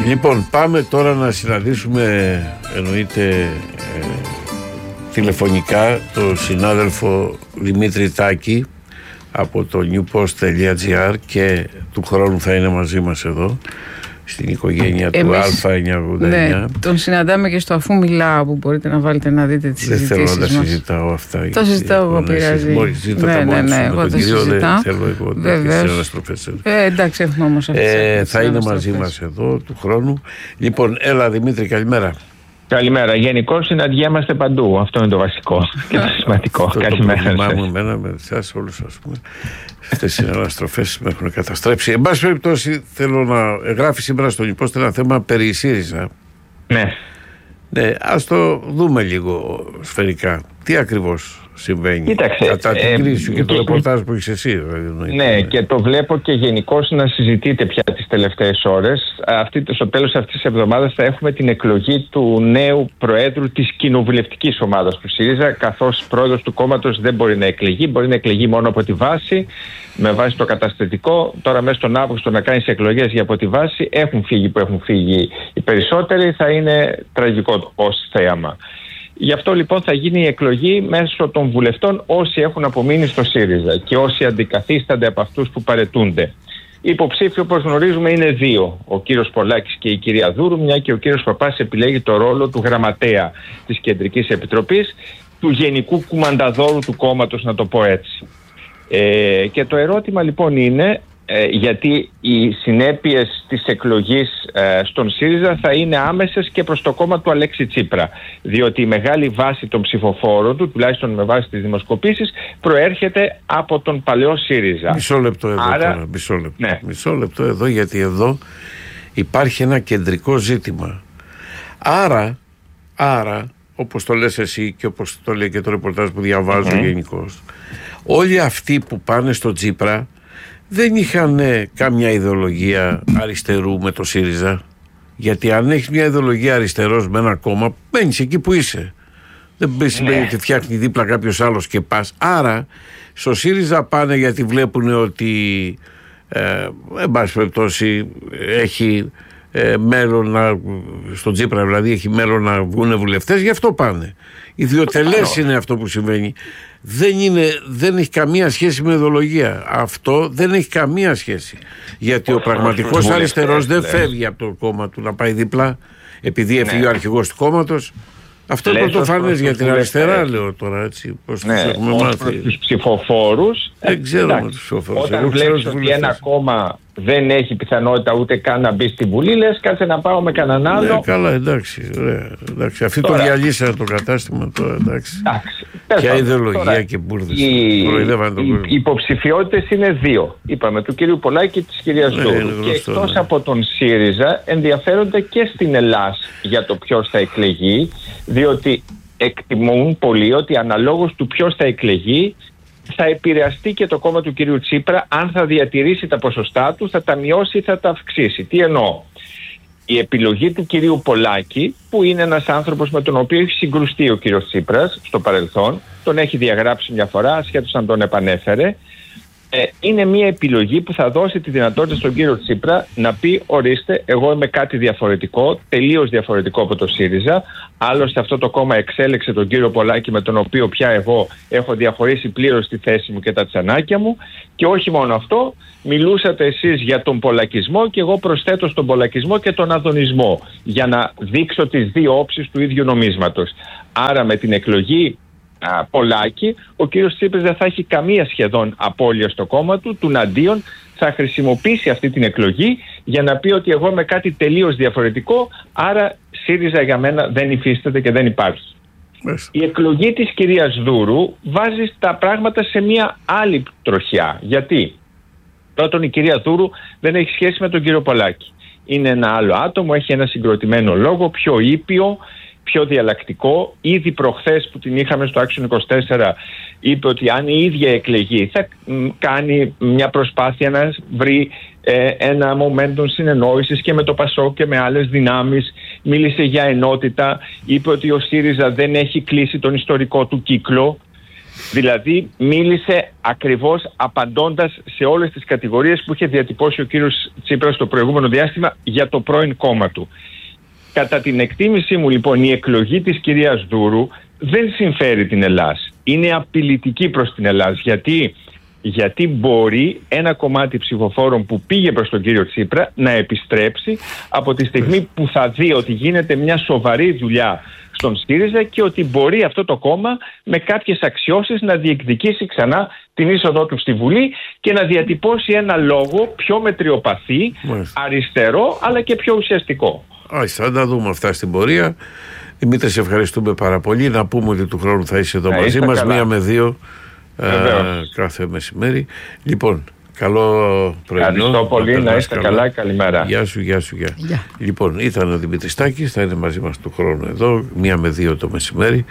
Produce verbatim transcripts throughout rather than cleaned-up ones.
Λοιπόν, πάμε τώρα να συναντήσουμε, εννοείται ε, τηλεφωνικά, τον συνάδελφο Δημήτρη Τάκη από το newpost.gr και του χρόνου θα είναι μαζί μας εδώ στην οικογένεια του Α εννιακόσια ογδόντα εννιά. Ναι, τον συναντάμε και στο Αφού Μιλάω, που μπορείτε να βάλετε να δείτε τις συζητήσεις μας. Δεν θέλω να τα συζητάω αυτά. Το συζητάω εγώ, πειράζει. Ναι, ναι, ναι, εγώ το συζητάω. Θέλω εγώ να ε, εντάξει, έχουμε όμως αυτή ε, θα είναι μαζί μας εδώ του χρόνου. Λοιπόν, έλα Δημήτρη, καλημέρα. Καλημέρα. Γενικώς συναντιέμαστε παντού. Αυτό είναι το βασικό και το σημαντικό. Αυτό Καλημέρα. Το πρόβλημά μου εμένα με εσάς όλους, ας πούμε. Αυτές οι αναστροφές με έχουν καταστρέψει. Εν πάση περιπτώσει, θέλω να γράφει σήμερα στον Υπόστε ένα θέμα περί ΣΥΡΙΖΑ. Ναι. Ναι, ας το δούμε λίγο σφαιρικά. Τι ακριβώς συμβαίνει? Κοίταξε, κατά την ε, κρίση σου και, και το και, ρεπορτάζ που έχεις εσύ. Δηλαδή, ναι, ναι, και το βλέπω και γενικώς να συζητείτε πια τις τελευταίες ώρες. Αυτή, στο τέλος αυτής της εβδομάδας θα έχουμε την εκλογή του νέου προέδρου της κοινοβουλευτικής ομάδας του ΣΥΡΙΖΑ, καθώς πρόεδρος του κόμματος δεν μπορεί να εκλεγεί, μπορεί να εκλεγεί μόνο από τη βάση, με βάση το καταστατικό. Τώρα μέσα στον Αύγουστο να κάνεις εκλογές για από τη βάση, έχουν φύγει που έχουν φύγει οι περισσότεροι, θα είναι τραγικό το πώς θέαμα. Γι' αυτό λοιπόν θα γίνει η εκλογή μέσω των βουλευτών όσοι έχουν απομείνει στο ΣΥΡΙΖΑ και όσοι αντικαθίστανται από αυτούς που παρετούνται. Οι υποψήφοι, όπως γνωρίζουμε, είναι δύο. Ο κύριος Πολάκης και η κυρία Δούρου, μια και ο κύριος Παπάς επιλέγει το ρόλο του γραμματέα της Κεντρικής Επιτροπής, του γενικού κουμανταδόρου του κόμματος, να το πω έτσι. Ε, και το ερώτημα λοιπόν είναι, ε, γιατί οι συνέπειες της εκλογής ε, στον ΣΥΡΙΖΑ θα είναι άμεσες και προς το κόμμα του Αλέξη Τσίπρα, διότι η μεγάλη βάση των ψηφοφόρων του, τουλάχιστον με βάση τις δημοσκοπήσεις, προέρχεται από τον παλαιό ΣΥΡΙΖΑ. Μισό λεπτό εδώ. Άρα, τώρα, μισό λεπτό. Ναι. Μισό λεπτό εδώ, γιατί εδώ υπάρχει ένα κεντρικό ζήτημα. Άρα, άρα όπως το λες εσύ και όπως το λέει και το ρεπορτάζ που διαβάζω mm-hmm. γενικώς, όλοι αυτοί που πάνε στο Τσίπρα δεν είχαν κάμια ιδεολογία αριστερού με το ΣΥΡΙΖΑ. Γιατί αν έχεις μια ιδεολογία αριστερός με ένα κόμμα, μένεις εκεί που είσαι. Δεν σημαίνει ότι φτιάχνει δίπλα κάποιος άλλος και πας. Άρα στο ΣΥΡΙΖΑ πάνε γιατί βλέπουν ότι ε, εν πάση περιπτώσει έχει ε, μέλλον να, στον Τσίπρα δηλαδή έχει μέλλον να βγουν βουλευτές, γι' αυτό πάνε. Ιδιοτελές είναι αυτό που συμβαίνει. Δεν, είναι, δεν έχει καμία σχέση με ιδεολογία. Αυτό δεν έχει καμία σχέση. Γιατί ο πραγματικός αριστερός δεν φεύγει από το κόμμα του να πάει δίπλα επειδή έφυγε ο αρχηγός του κόμματος. Αυτό είναι πρωτοφανές για την αριστερά, λέω τώρα έτσι. Πώς ναι, τους έχουμε μάθει. Τους ψηφοφόρους. Δεν ξέρω με τους ψηφοφόρους. Όταν βλέπεις ότι ένα κόμμα δεν έχει πιθανότητα ούτε καν να μπει στη Βουλή, λες κάτσε να πάω με κανέναν άλλο. Ναι, καλά, εντάξει. Ωραία, εντάξει. Αυτοί το διαλύσανε το κατάστημα τώρα, εντάξει. εντάξει. Ποια ιδεολογία τώρα, και μπουρδες. Οι, οι υποψηφιότητες είναι δύο. Είπαμε, του κυρίου Πολάκη και της κυρίας ναι, Δούρου. Και εκτός ναι. από τον ΣΥΡΙΖΑ ενδιαφέρονται και στην Ελλάς για το ποιος θα εκλεγεί, διότι εκτιμούν πολύ ότι αναλόγως του ποιος θα εκλεγεί θα επηρεαστεί και το κόμμα του κυρίου Τσίπρα, αν θα διατηρήσει τα ποσοστά του, θα τα μειώσει ή θα τα αυξήσει. Τι εννοώ? Η επιλογή του κυρίου Πολάκη, που είναι ένας άνθρωπος με τον οποίο έχει συγκρουστεί ο κύριος Τσίπρας στο παρελθόν, τον έχει διαγράψει μια φορά, ασχέτως αν τον επανέφερε, ε, είναι μια επιλογή που θα δώσει τη δυνατότητα στον κύριο Τσίπρα να πει ορίστε, εγώ είμαι κάτι διαφορετικό, τελείως διαφορετικό από το ΣΥΡΙΖΑ. Άλλωστε αυτό το κόμμα εξέλεξε τον κύριο Πολάκη, με τον οποίο πια εγώ έχω διαχωρίσει πλήρως τη θέση μου και τα τσανάκια μου. Και όχι μόνο αυτό, μιλούσατε εσείς για τον πολακισμό και εγώ προσθέτω στον πολακισμό και τον αδωνισμό, για να δείξω τις δύο όψεις του ίδιου νομίσματος. Άρα με την εκλογή Α, Πολάκη, ο κύριος Τσίπρας δεν θα έχει καμία σχεδόν απώλεια στο κόμμα του, τουναντίον θα χρησιμοποιήσει αυτή την εκλογή για να πει ότι εγώ είμαι κάτι τελείως διαφορετικό, άρα ΣΥΡΙΖΑ για μένα δεν υφίσταται και δεν υπάρχει. Yes. Η εκλογή της κυρίας Δούρου βάζει τα πράγματα σε μια άλλη τροχιά. Γιατί? Πρώτον, η κυρία Δούρου δεν έχει σχέση με τον κύριο Πολάκη. Είναι ένα άλλο άτομο, έχει ένα συγκροτημένο λόγο, πιο ήπιο, πιο διαλλακτικό. Ήδη προχθές που την είχαμε στο Action είκοσι τέσσερα είπε ότι αν η ίδια εκλεγεί θα κάνει μια προσπάθεια να βρει ε, ένα momentum συνεννόησης και με το ΠΑΣΟΚ και με άλλες δυνάμεις. Μίλησε για ενότητα, είπε ότι ο ΣΥΡΙΖΑ δεν έχει κλείσει τον ιστορικό του κύκλο Δηλαδή μίλησε ακριβώς απαντώντας σε όλες τις κατηγορίες που είχε διατυπώσει ο κύριος Τσίπρας στο προηγούμενο διάστημα για το πρώην κόμμα του. Κατά την εκτίμησή μου λοιπόν η εκλογή της κυρίας Δούρου δεν συμφέρει την Ελλάς. Είναι απειλητική προς την Ελλάς. Γιατί, γιατί μπορεί ένα κομμάτι ψηφοφόρων που πήγε προς τον κύριο Τσίπρα να επιστρέψει από τη στιγμή που θα δει ότι γίνεται μια σοβαρή δουλειά στον ΣΥΡΙΖΑ και ότι μπορεί αυτό το κόμμα με κάποιες αξιώσεις να διεκδικήσει ξανά την είσοδό του στη Βουλή και να διατυπώσει ένα λόγο πιο μετριοπαθή, αριστερό αλλά και πιο ουσιαστικό. Άχι, θα τα δούμε αυτά στην πορεία. Δημήτρη, σε ευχαριστούμε πάρα πολύ. Να πούμε ότι του χρόνου θα είσαι εδώ να μαζί μας, μία με δύο ε, κάθε μεσημέρι. Λοιπόν, καλό πρωινό. Ευχαριστώ πολύ, να, να είστε καλά. καλά, καλημέρα. Γεια σου, γεια σου, γεια. Yeah. Λοιπόν, ήταν ο Δημήτρης Τάκης, θα είναι μαζί μας του χρόνου εδώ, μία με δύο το μεσημέρι.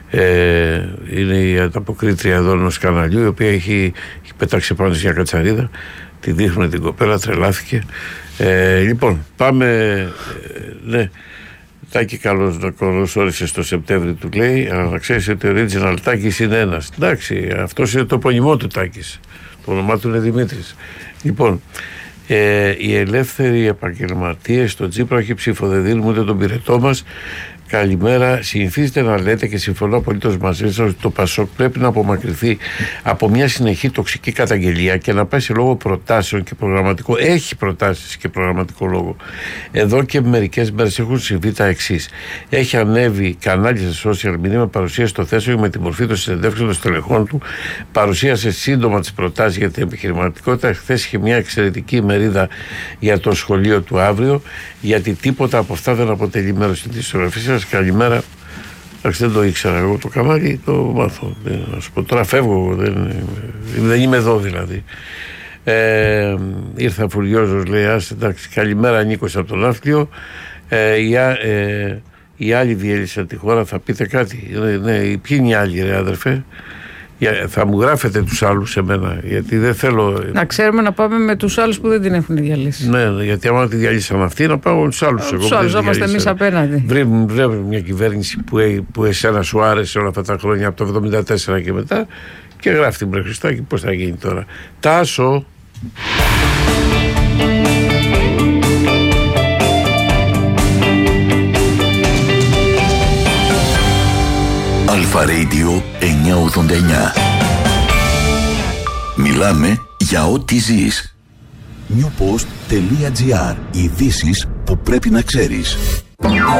Ε, είναι η ανταποκρίτρια εδώ ενός καναλιού, η οποία έχει, έχει πετάξει πάνω σε μια κατσαρίδα. Τη δείχνουν την κοπέλα, τρελάθηκε. Ε, λοιπόν, πάμε. Ε, ναι. Τάκη, καλώς να όρισες το Σεπτέμβρη, του λέει. Αλλά να ξέρεις ότι ο original Τάκης είναι ένας. Εντάξει, αυτός είναι το επώνυμό του Τάκης. Το όνομά του είναι Δημήτρης. Λοιπόν, ε, οι ελεύθεροι επαγγελματίες στο Τσίπρα όχι ψήφο δεν δίνουν ούτε τον πυρετό μας. Καλημέρα. Συνηθίζετε να λέτε και συμφωνώ απολύτως μαζί σας ότι το ΠΑΣΟΚ πρέπει να απομακρυνθεί από μια συνεχή τοξική καταγγελία και να πάει σε λόγο προτάσεων και προγραμματικό. Έχει προτάσεις και προγραμματικό λόγο. Εδώ και μερικές μέρες έχουν συμβεί τα εξής. Έχει ανέβει κανάλι σε social media με παρουσίαση στο θέσιο με τη μορφή των συνεντεύξεων των στελεχών του. Παρουσίασε σύντομα τις προτάσεις για την επιχειρηματικότητα. Χθες είχε μια εξαιρετική ημερίδα για το σχολείο του αύριο, γιατί τίποτα από αυτά δεν αποτελεί μέρος της ισογραφής σας. Καλημέρα. Εντάξει, δεν το ήξερα εγώ το κανάλι, το μάθω. Να σου πω, τώρα φεύγω, δεν, δεν είμαι εδώ δηλαδή. Ε, ήρθα φουριόζος, λέει, άσε, εντάξει, καλημέρα, Νίκος από τον Ναύπλιο. Ε, οι, ε, οι άλλοι διέλυσαν τη χώρα, θα πείτε κάτι. Ναι, ναι, ποιοι είναι οι άλλοι, ρε αδερφέ? Θα μου γράφετε τους άλλους σε μένα, γιατί δεν θέλω. Να ξέρουμε να πάμε με τους άλλους που δεν την έχουν διαλύσει. Ναι, γιατί άμα τη διαλύσαν αυτοί, να πάμε με τους άλλους. Τους άλλους, είμαστε εμείς απέναντι. Βρέμε μια κυβέρνηση που, που εσένα σου άρεσε όλα αυτά τα χρόνια από το εβδομήντα τέσσερα και μετά και γράφει την Χριστάκη. Πώς θα γίνει τώρα? Τάσο. Αλφα Radio εννιακόσια ογδόντα εννιά. Μιλάμε για ό,τι ζεις. newpost.gr. Ειδήσεις που πρέπει να ξέρεις.